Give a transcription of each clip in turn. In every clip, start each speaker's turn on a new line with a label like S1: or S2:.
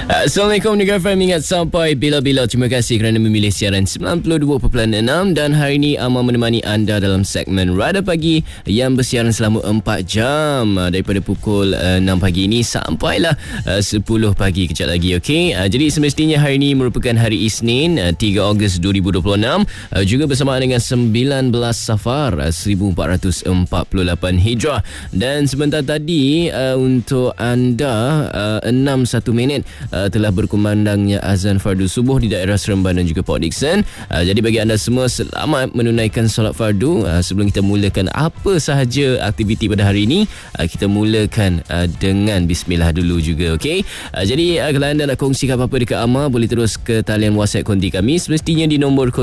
S1: Assalamualaikum Negara FM. Ingat sampai bila-bila. Terima kasih kerana memilih siaran 92.6. Dan hari ini Amal menemani anda dalam segmen Radar Pagi yang bersiaran selama 4 jam daripada pukul 6 pagi ini sampailah 10 pagi kejap lagi. Okey, jadi semestinya hari ini merupakan hari Isnin 3 Ogos 2026, juga bersamaan dengan 19 Safar 1448 Hijrah. Dan sebentar tadi untuk anda 6:01 minit telah berkumandangnya azan fardu subuh di daerah Seremban dan juga Port Dickson. Jadi bagi anda semua, selamat menunaikan solat fardu. Sebelum kita mulakan apa sahaja aktiviti pada hari ini, kita mulakan dengan bismillah dulu juga. Okey, jadi kalau anda nak kongsikan apa-apa dekat Amal, boleh terus ke talian WhatsApp konti kami semestinya di nombor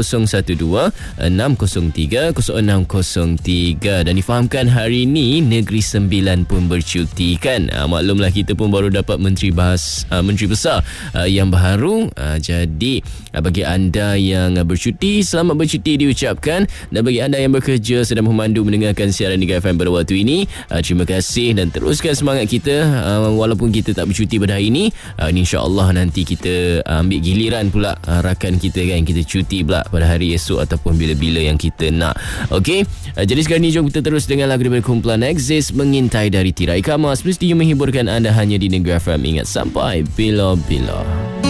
S1: 012-603-0603. Dan difahamkan hari ini Negeri Sembilan pun bercuti kan. Maklumlah kita pun baru dapat Menteri Besar yang baru. Jadi bagi anda yang bercuti, selamat bercuti diucapkan. Dan bagi anda yang bekerja sedang memandu mendengarkan siaran Negara FM pada waktu ini, terima kasih dan teruskan semangat kita. Walaupun kita tak bercuti pada hari ini, insya-Allah nanti kita ambil giliran pula rakan kita kan, kita cuti pula pada hari esok ataupun bila-bila yang kita nak. Okey, jadi sekarang ni jom kita terus dengan lagu daripada kumpulan Exist, Mengintai dari Tirai Kamas. Semestinya menghiburkan anda hanya di Negara FM. Ingat sampai bila-bila.